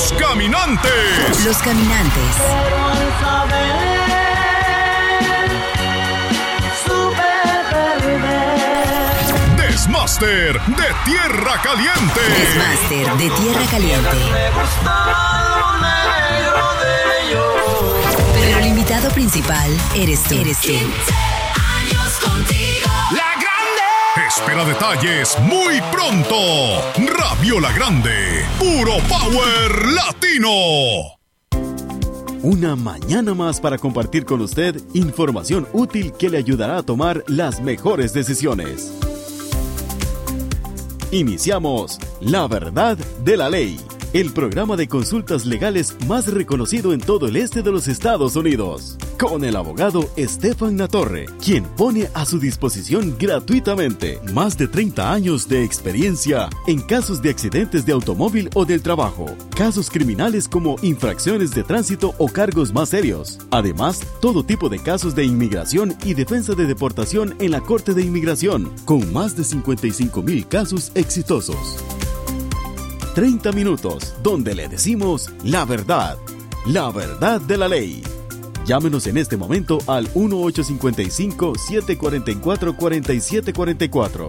Los Caminantes. Los Caminantes. Desmáster de Tierra Caliente. Desmáster de Tierra Caliente. Pero el invitado principal eres tú. 15 años contigo. La Grande. Espera detalles muy pronto. Radio La Grande. Puro Power Latino. Una mañana más para compartir con usted información útil que le ayudará a tomar las mejores decisiones. Iniciamos La Verdad de la Ley, el programa de consultas legales más reconocido en todo el este de los Estados Unidos, con el abogado Estefan Latorre, quien pone a su disposición gratuitamente más de 30 años de experiencia en casos de accidentes de automóvil o del trabajo, casos criminales como infracciones de tránsito o cargos más serios. Además, todo tipo de casos de inmigración y defensa de deportación en la Corte de Inmigración, con más de 55,000 casos exitosos. 30 minutos, donde le decimos la verdad de la ley. Llámenos en este momento al 1-855-744-4744.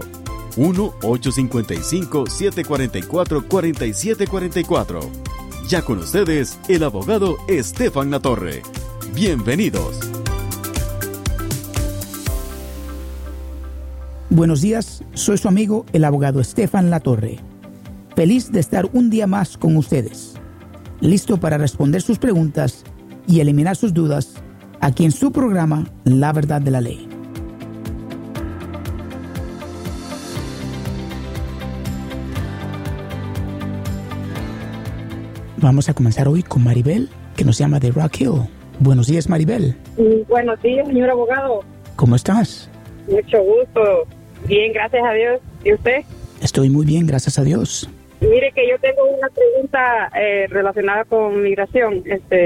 1-855-744-4744. Ya con ustedes, el abogado Estefan Latorre. Bienvenidos. Buenos días, soy su amigo, el abogado Estefan Latorre. Feliz de estar un día más con ustedes, listo para responder sus preguntas y eliminar sus dudas aquí en su programa La Verdad de la Ley. Vamos a comenzar hoy con Maribel, que nos llama de Rock Hill. Buenos días, Maribel. Buenos días, señor abogado. ¿Cómo estás? Mucho gusto. Bien, gracias a Dios. ¿Y usted? Estoy muy bien, gracias a Dios. Mire que yo tengo una pregunta relacionada con migración.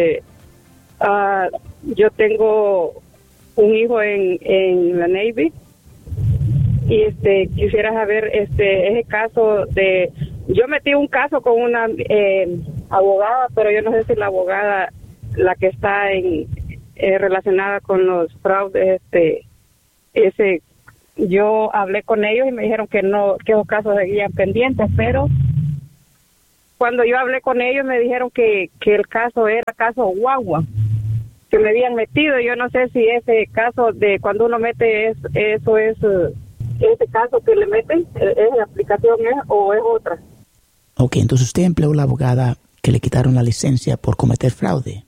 Yo tengo un hijo en la Navy y quisiera saber ese caso de... Yo metí un caso con una abogada, pero yo no sé si la abogada, la que está relacionada con los fraudes, yo hablé con ellos y me dijeron que no, que esos casos seguían pendientes, pero cuando yo hablé con ellos me dijeron que el caso era caso guagua, que me habían metido. Yo no sé si ese caso de cuando uno mete ese caso que le meten, esa aplicación o es otra. Ok, entonces usted empleó la abogada que le quitaron la licencia por cometer fraude.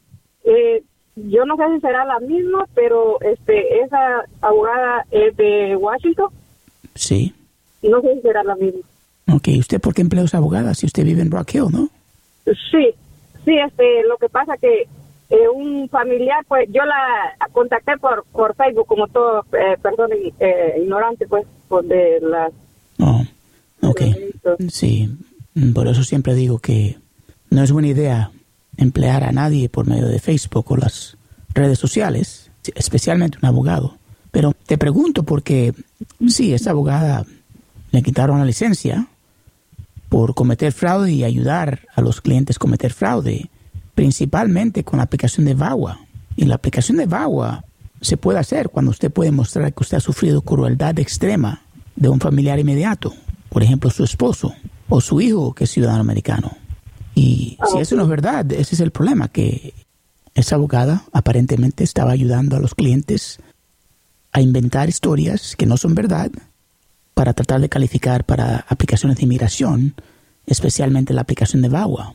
Yo no sé si será la misma, pero esa abogada es de Washington. Sí. No sé si será la misma. Ok, ¿usted por qué empleó esa abogada si usted vive en Rock Hill, no? Sí, lo que pasa que un familiar, pues yo la contacté por Facebook, como toda persona ignorante, pues, de las... Oh, ok. Sí, por eso siempre digo que no es buena idea emplear a nadie por medio de Facebook o las redes sociales, especialmente un abogado. Pero te pregunto porque, sí, esa abogada le quitaron la licencia por cometer fraude y ayudar a los clientes a cometer fraude, principalmente con la aplicación de VAWA. Y la aplicación de VAWA se puede hacer cuando usted puede mostrar que usted ha sufrido crueldad extrema de un familiar inmediato, por ejemplo, su esposo o su hijo que es ciudadano americano. Y si eso no es verdad, ese es el problema, que esa abogada aparentemente estaba ayudando a los clientes a inventar historias que no son verdad para tratar de calificar para aplicaciones de inmigración, especialmente la aplicación de VAWA.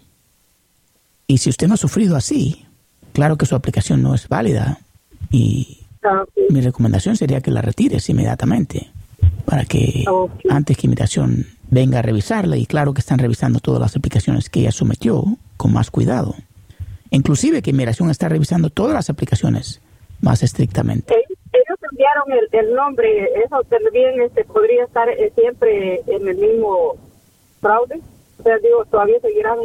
Y si usted no ha sufrido así, claro que su aplicación no es válida y mi recomendación sería que la retires inmediatamente para que antes que inmigración venga a revisarla, y claro que están revisando todas las aplicaciones que ella sometió con más cuidado. Inclusive que inmigración está revisando todas las aplicaciones más estrictamente. Ellos enviaron el nombre, eso también podría estar siempre en el mismo fraude. O sea, digo, todavía seguirán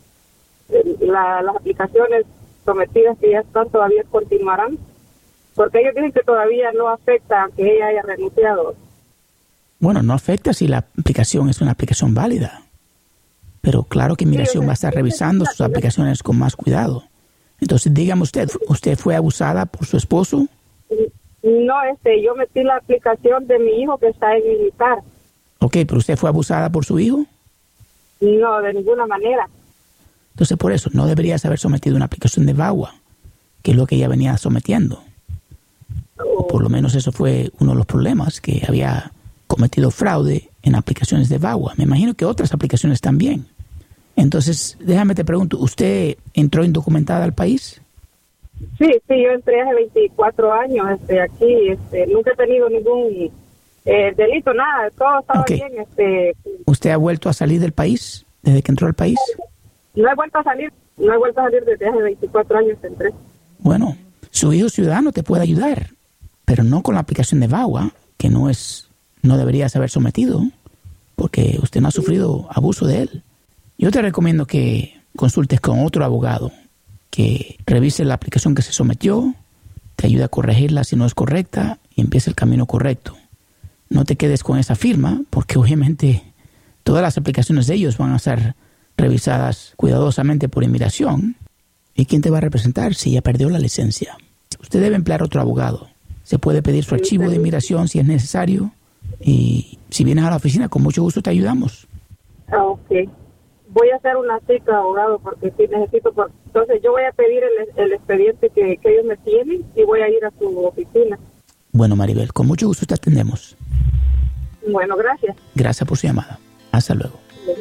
las aplicaciones sometidas que ya están, todavía continuarán, porque ellos dicen que todavía no afecta que ella haya renunciado. Bueno, no afecta si la aplicación es una aplicación válida. Pero claro que Inmigración va a estar revisando sus aplicaciones con más cuidado. Entonces, dígame ¿usted fue abusada por su esposo? No, yo metí la aplicación de mi hijo que está en militar. Ok, pero ¿usted fue abusada por su hijo? No, de ninguna manera. Entonces, por eso, no deberías haber sometido una aplicación de VAWA, que es lo que ella venía sometiendo. O por lo menos eso fue uno de los problemas, que había cometido fraude en aplicaciones de VAWA. Me imagino que otras aplicaciones también. Entonces, déjame te pregunto, ¿usted entró indocumentada al país? Sí, yo entré hace 24 años aquí. Nunca he tenido ningún delito, nada, todo estaba bien. ¿Usted ha vuelto a salir del país desde que entró al país? No he vuelto a salir desde hace 24 años entré. Bueno, su hijo ciudadano te puede ayudar, pero no con la aplicación de VAWA, que no deberías haber sometido, porque usted no ha sufrido abuso de él. Yo te recomiendo que consultes con otro abogado, que revise la aplicación que se sometió, te ayude a corregirla si no es correcta y empiece el camino correcto. No te quedes con esa firma, porque obviamente todas las aplicaciones de ellos van a ser revisadas cuidadosamente por Inmigración. ¿Y quién te va a representar si ya perdió la licencia? Usted debe emplear otro abogado. Se puede pedir su archivo de Inmigración si es necesario. Y si vienes a la oficina, con mucho gusto te ayudamos. Ok. Voy a hacer una cita, abogado, porque sí necesito. Entonces yo voy a pedir el expediente que ellos me tienen y voy a ir a su oficina. Bueno, Maribel, con mucho gusto te atendemos. Bueno, gracias. Gracias por su llamada. Hasta luego.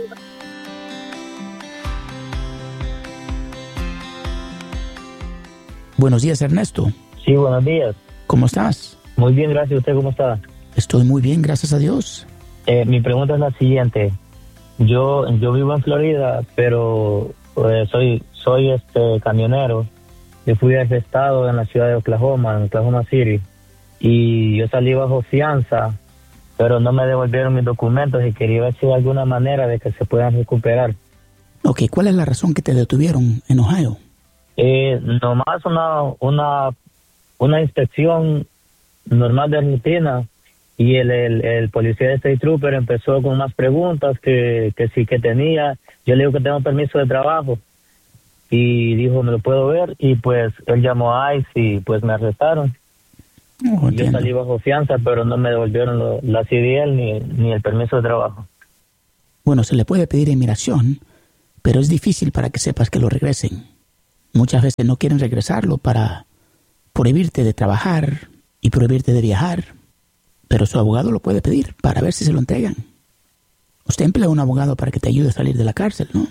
Buenos días, Ernesto. Sí, buenos días. ¿Cómo estás? Muy bien, gracias. ¿Usted cómo está? Estoy muy bien, gracias a Dios. Mi pregunta es la siguiente. Yo vivo en Florida, pero soy camionero. Yo fui arrestado en la ciudad de Oklahoma, en Oklahoma City, y yo salí bajo fianza, pero no me devolvieron mis documentos y quería ver si hay alguna manera de que se puedan recuperar. Ok, ¿cuál es la razón que te detuvieron en Ohio? Nomás una inspección normal de rutina, y el policía de State Trooper empezó con más preguntas que sí que tenía. Yo le digo que tengo permiso de trabajo y dijo, ¿me lo puedo ver? Y pues él llamó a ICE y pues me arrestaron. Yo salí bajo fianza, pero no me devolvieron la CDL ni el permiso de trabajo. Bueno, se le puede pedir a Inmigración, pero es difícil para que sepas que lo regresen. Muchas veces no quieren regresarlo para prohibirte de trabajar y prohibirte de viajar, pero su abogado lo puede pedir para ver si se lo entregan. Usted emplea a un abogado para que te ayude a salir de la cárcel, ¿no?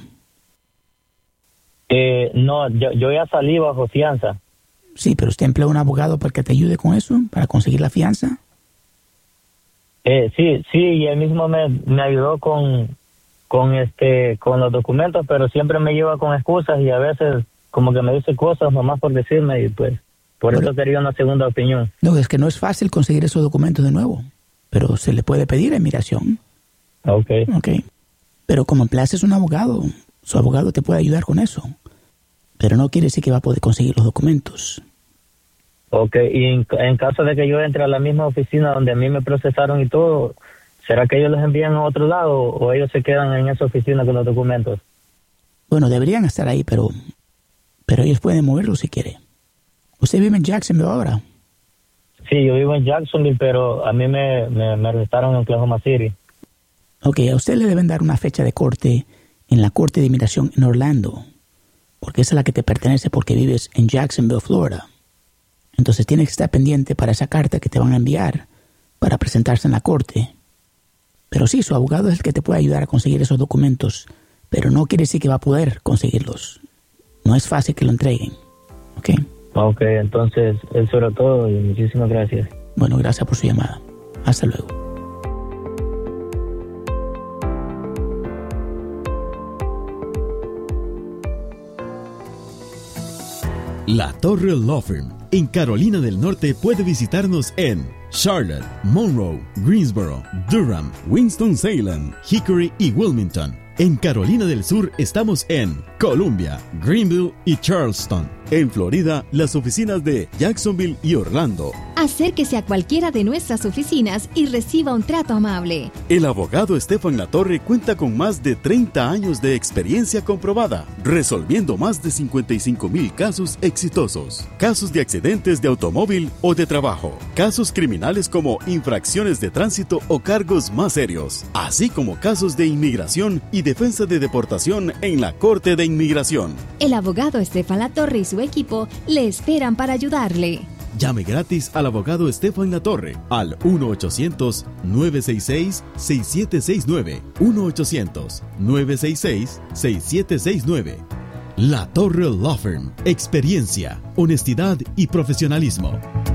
No, yo ya salí bajo fianza. Sí, pero usted emplea a un abogado para que te ayude con eso, para conseguir la fianza. Sí, y él mismo me ayudó con los documentos, pero siempre me lleva con excusas y a veces como que me dice cosas nomás por decirme, y pues por eso quería una segunda opinión. No, es que no es fácil conseguir esos documentos de nuevo, pero se le puede pedir a Inmigración. Ok. Pero como empleas un abogado, su abogado te puede ayudar con eso, pero no quiere decir que va a poder conseguir los documentos. Ok, y en caso de que yo entre a la misma oficina donde a mí me procesaron y todo, ¿será que ellos los envían a otro lado o ellos se quedan en esa oficina con los documentos? Bueno, deberían estar ahí, pero ellos pueden moverlos si quiere. ¿Usted vive en Jacksonville ahora? Sí, yo vivo en Jacksonville, pero a mí me arrestaron en Oklahoma City. Ok, a usted le deben dar una fecha de corte en la Corte de Inmigración en Orlando, porque esa es la que te pertenece porque vives en Jacksonville, Florida. Entonces tienes que estar pendiente para esa carta que te van a enviar para presentarse en la corte. Pero sí, su abogado es el que te puede ayudar a conseguir esos documentos, pero no quiere decir que va a poder conseguirlos. No es fácil que lo entreguen. Ok, entonces eso era todo y muchísimas gracias. Bueno, gracias por su llamada. Hasta luego. La Torre Law Firm en Carolina del Norte puede visitarnos en Charlotte, Monroe, Greensboro, Durham, Winston-Salem, Hickory y Wilmington. En Carolina del Sur estamos en Columbia, Greenville y Charleston. En Florida, las oficinas de Jacksonville y Orlando. Acérquese a cualquiera de nuestras oficinas y reciba un trato amable. El abogado Estefan Latorre cuenta con más de 30 años de experiencia comprobada, resolviendo más de 55,000 casos exitosos. Casos de accidentes de automóvil o de trabajo. Casos criminales como infracciones de tránsito o cargos más serios. Así como casos de inmigración y defensa de deportación en la Corte de Inmigración. El abogado Estefan Latorre y su equipo le esperan para ayudarle. Llame gratis al abogado Estefan Latorre al 1-800-966-6769. 1-800-966-6769. Latorre Law Firm. Experiencia, honestidad y profesionalismo.